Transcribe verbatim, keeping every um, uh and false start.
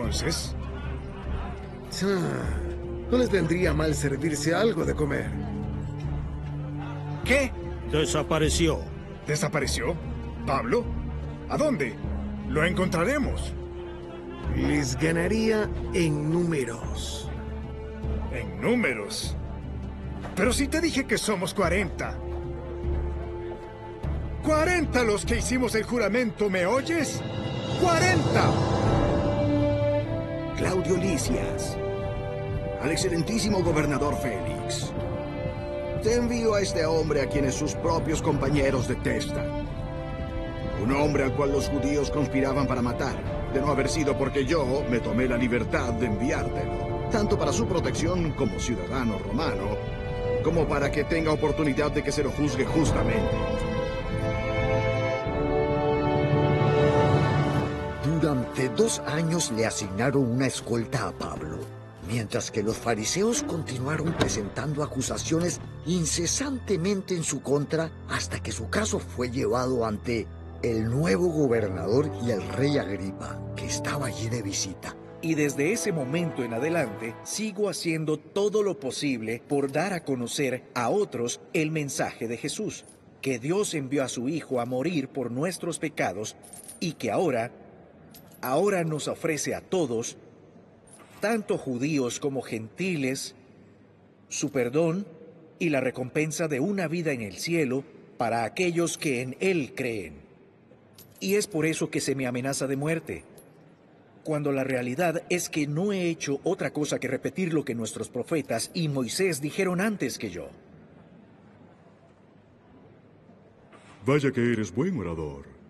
entonces? Ah, no les vendría mal servirse algo de comer. ¿Qué? Desapareció. ¿Desapareció? ¿Pablo? ¿A dónde? Lo encontraremos. Les ganaría en números. ¿En números? Pero si te dije que somos cuarenta. ¡Cuarenta los que hicimos el juramento! ¿Me oyes? ¡Cuarenta! Claudio Lisias, al excelentísimo gobernador Félix, te envío a este hombre a quienes sus propios compañeros detestan. Un hombre al cual los judíos conspiraban para matar, de no haber sido porque yo me tomé la libertad de enviártelo, tanto para su protección como ciudadano romano, como para que tenga oportunidad de que se lo juzgue justamente. Durante dos años le asignaron una escolta a Pablo, mientras que los fariseos continuaron presentando acusaciones incesantemente en su contra hasta que su caso fue llevado ante el nuevo gobernador y el rey Agripa, que estaba allí de visita. Y desde ese momento en adelante sigo haciendo todo lo posible por dar a conocer a otros el mensaje de Jesús, que Dios envió a su Hijo a morir por nuestros pecados y que ahora... Ahora nos ofrece a todos, tanto judíos como gentiles, su perdón y la recompensa de una vida en el cielo para aquellos que en Él creen. Y es por eso que se me amenaza de muerte, cuando la realidad es que no he hecho otra cosa que repetir lo que nuestros profetas y Moisés dijeron antes que yo. Vaya que eres buen orador.